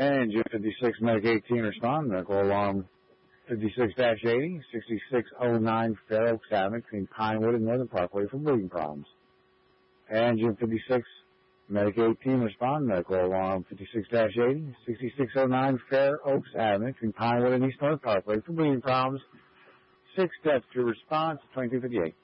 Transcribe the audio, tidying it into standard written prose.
Engine 56, Medic 18, respond. Medical alarm 56-80, 6609 Fair Oaks Avenue between Pinewood and Northern Parkway for bleeding problems. Engine 56, Medic 18, respond. Medical alarm 56-80, 6609 Fair Oaks Avenue between Pinewood and East Northern Parkway for bleeding problems. 6 steps to response, 2258.